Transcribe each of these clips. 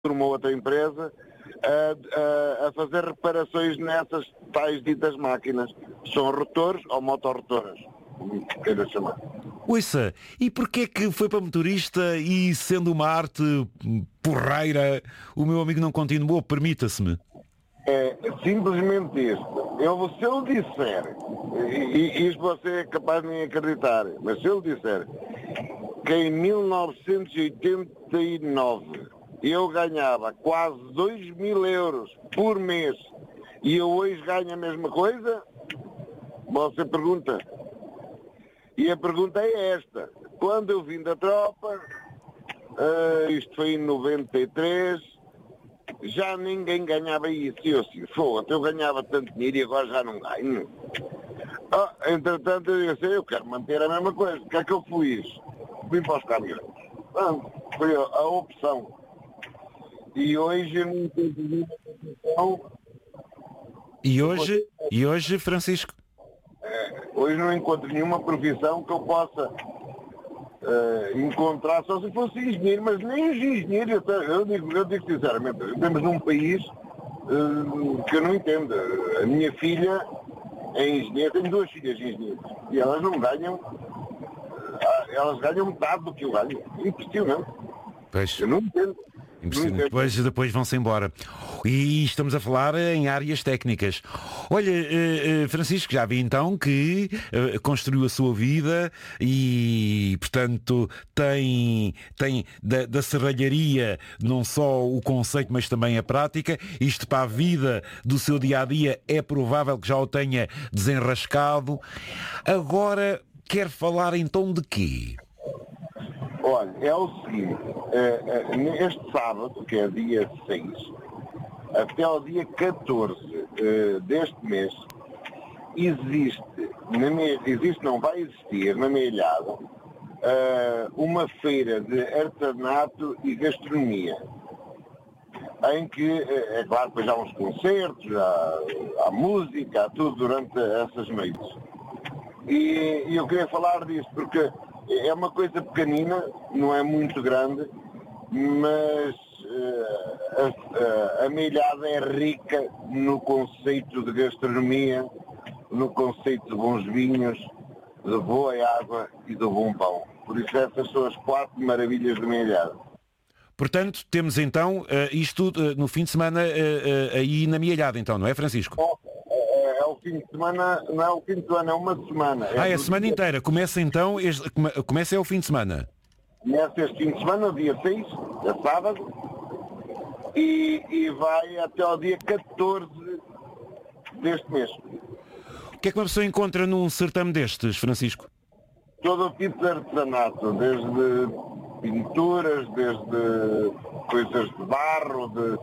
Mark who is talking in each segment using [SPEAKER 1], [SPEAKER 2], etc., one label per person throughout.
[SPEAKER 1] por uma outra empresa a fazer reparações nessas tais ditas máquinas. São rotores ou motorrotoras, como queira chamar.
[SPEAKER 2] Ouça, e porquê que foi para motorista e sendo uma arte porreira, o meu amigo não continuou? Permita-se-me.
[SPEAKER 1] É simplesmente isto. Se eu disser, e isto você é capaz de nem acreditar, mas se eu disser que em 1989 eu ganhava quase 2.000 euros por mês e eu hoje ganho a mesma coisa, você pergunta. E a pergunta é esta. Quando eu vim da tropa, isto foi em 93, já ninguém ganhava isso. E eu assim, eu ganhava tanto dinheiro e agora já não ganho. Entretanto eu disse, eu quero manter a mesma coisa. O que é que eu fiz? Vim para os caminhões. Foi a opção. E hoje eu não tenho nenhuma opção.
[SPEAKER 2] E hoje, Francisco?
[SPEAKER 1] Hoje não encontro nenhuma profissão que eu possa encontrar, só se fosse engenheiro, mas nem os engenheiros, eu digo sinceramente, temos num país que eu não entendo. A minha filha é engenheira, tenho 2 filhas engenheiras, e elas não ganham, elas ganham metade do que eu ganho. Impressionante.
[SPEAKER 2] Pois.
[SPEAKER 1] Eu não entendo.
[SPEAKER 2] Depois vão-se embora. E estamos a falar em áreas técnicas. Olha, Francisco, já vi então que construiu a sua vida e, portanto, tem da serralharia não só o conceito, mas também a prática. Isto para a vida do seu dia-a-dia é provável que já o tenha desenrascado. Agora, quer falar então de quê?
[SPEAKER 1] Olha, é o seguinte, este sábado, que é dia 6, até ao dia 14 deste mês, vai existir na Meilhada uma feira de artesanato e gastronomia, em que, é claro, depois há uns concertos, há música, há tudo durante essas noites. E eu queria falar disso porque é uma coisa pequenina, não é muito grande, mas a Meilhada é rica no conceito de gastronomia, no conceito de bons vinhos, de boa água e de bom pão. Por isso essas são as 4 maravilhas de Meilhada.
[SPEAKER 2] Portanto, temos então isto no fim de semana aí na Meilhada, então, não é, Francisco?
[SPEAKER 1] É o fim de semana, não é o fim de semana, é uma semana.
[SPEAKER 2] É a semana inteira. Começa então, começa o fim de semana.
[SPEAKER 1] Começa este fim de semana, dia 6, é sábado, e vai até ao dia 14 deste mês.
[SPEAKER 2] O que é que uma pessoa encontra num certame destes, Francisco?
[SPEAKER 1] Todo o tipo de artesanato, desde pinturas, desde coisas de barro, de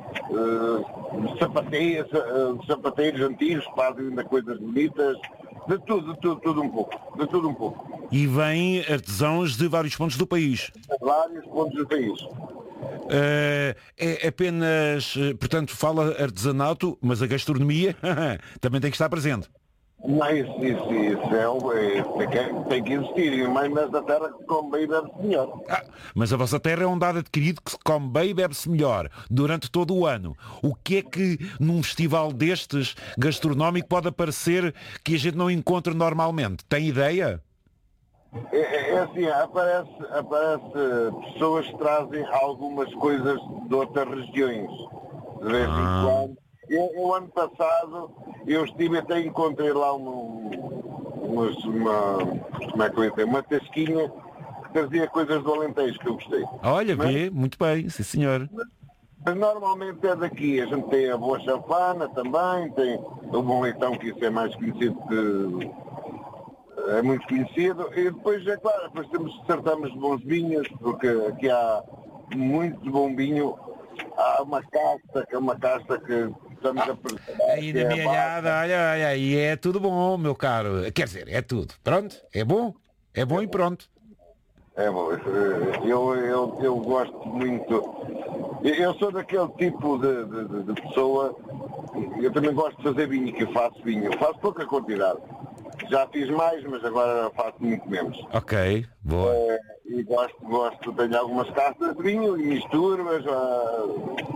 [SPEAKER 1] sapateiros antigos que fazem ainda coisas bonitas, de tudo um pouco.
[SPEAKER 2] E vêm artesãos de vários pontos do país.
[SPEAKER 1] De vários pontos do país.
[SPEAKER 2] É apenas, portanto, fala artesanato, mas a gastronomia também tem que estar presente.
[SPEAKER 1] Não, isso tem que existir, mas nesta terra que come bem e bebe-se melhor.
[SPEAKER 2] Mas a vossa terra é um dado adquirido que se come bem e bebe-se melhor durante todo o ano. O que é que num festival destes gastronómico pode aparecer que a gente não encontra normalmente? Tem ideia?
[SPEAKER 1] É assim, aparece pessoas que trazem algumas coisas de outras regiões, de vez em quando. Eu ano passado, eu estive até encontrei lá uma tasquinha que trazia coisas do Alentejo que eu gostei.
[SPEAKER 2] Olha, vê, muito bem, sim senhor.
[SPEAKER 1] Mas normalmente é daqui, a gente tem a boa chanfana também, tem o bom leitão, que isso é mais conhecido que... é muito conhecido, e depois, é claro, depois certames de bons vinhos, porque aqui há muito bom vinho, há uma casta, que é uma casta que estamos a preparar.
[SPEAKER 2] Aí na Meilhada, olha, e é tudo bom, meu caro, quer dizer, é tudo, pronto, é bom e pronto.
[SPEAKER 1] É bom, eu gosto muito, eu sou daquele tipo de pessoa, eu também gosto de fazer vinho, que eu faço pouca quantidade. Já fiz mais, mas agora faço muito menos.
[SPEAKER 2] Ok, boa.
[SPEAKER 1] E gosto, tenho algumas taças de vinho e misturas,